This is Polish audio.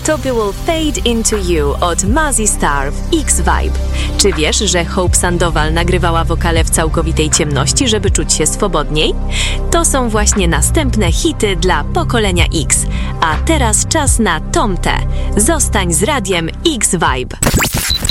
To było Fade Into You od Mazzy Star w X-Vibe. Czy wiesz, że Hope Sandoval nagrywała wokale w całkowitej ciemności, żeby czuć się swobodniej? To są właśnie następne hity dla pokolenia X. A teraz czas na Tom T. Zostań z radiem X-Vibe.